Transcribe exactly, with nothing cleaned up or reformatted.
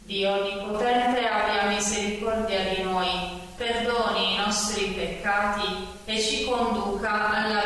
Dio Onnipotente abbia misericordia di noi, perdoni i nostri peccati e ci conduca alla